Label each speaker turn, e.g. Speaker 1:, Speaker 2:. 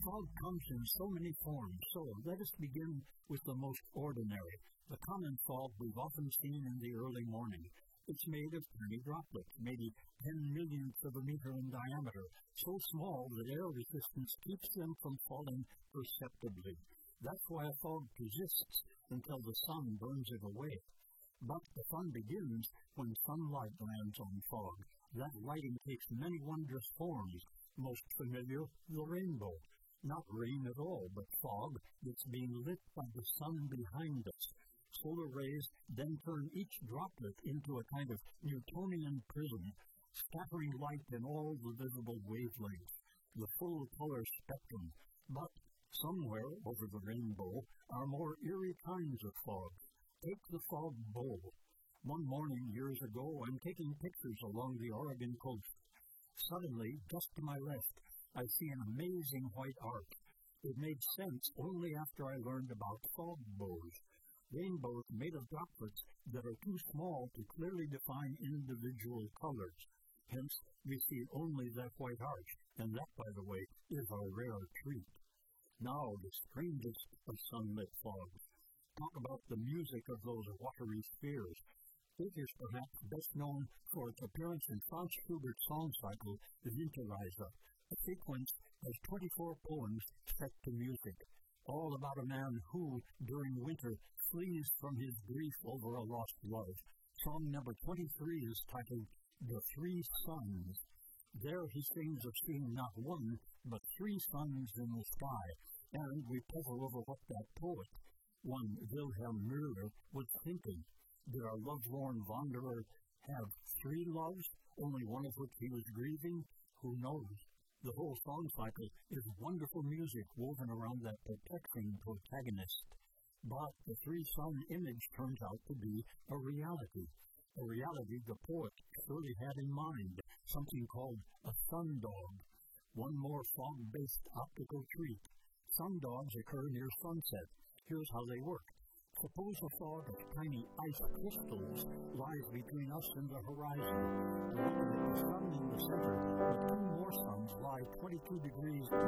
Speaker 1: Fog comes in so many forms, so let us begin with the most ordinary, the common fog we've often seen in the early morning. It's made of tiny droplets, maybe 10 millionths of a meter in diameter, so small that air resistance keeps them from falling perceptibly. That's why a fog persists until the sun burns it away. But the fun begins when sunlight lands on fog. That lighting takes many wondrous forms. Most familiar, the rainbow. Not rain at all, but fog that's being lit by the sun behind us. Solar rays then turn each droplet into a kind of Newtonian prism, scattering light in all the visible wavelengths, the full color spectrum. But somewhere over the rainbow are more eerie kinds of fog. Take the fog bowl. One morning years ago, I'm taking pictures along the Oregon coast. Suddenly, just to my left, I see an amazing white arc. It made sense only after I learned about fog bows. Rainbows made of droplets that are too small to clearly define individual colors. Hence, we see only that white arch, and that, by the way, is a rare treat. Now, the strangest of sunlit fogs. Talk about the music of those watery spheres. It is perhaps best known for its appearance in Franz Schubert's song cycle, Winterreise. The sequence has 24 poems set to music, all about a man who, during winter, flees from his grief over a lost love. Song number 23 is titled, The Three Suns. There he sings of seeing not one, but three suns in the sky, and we puzzle over what that poet, one Wilhelm Müller, was thinking. Did our lovelorn wanderer have three loves, only one of which he was grieving? Who knows? The whole song cycle is wonderful music woven around that perplexing protagonist. But the three-sun image turns out to be a reality the poet surely had in mind, something called a sundog. One more fog-based optical treat. Sundogs occur near sunset. Here's how they work. Suppose a fog of tiny ice crystals lies between us and the horizon. We're looking at the sun in the center, but two more suns lie 22 degrees